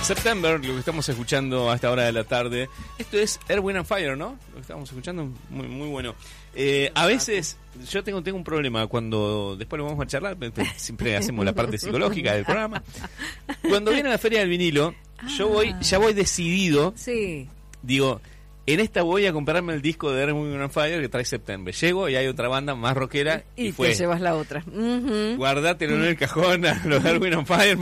September, lo que estamos escuchando a esta hora de la tarde. Esto es Earth, Wind and Fire, ¿no? Lo que estamos escuchando, muy, muy bueno. A veces, yo tengo un problema cuando después lo vamos a charlar, siempre hacemos la parte psicológica del programa. Cuando viene la Feria del Vinilo, ya voy decidido. Sí. Digo, en esta voy a comprarme el disco de Earth, Wind and Fire que trae September. Llego y hay otra banda más rockera y fue, te llevas la otra. Guardátelo en el cajón a los Earth, Wind and Fire.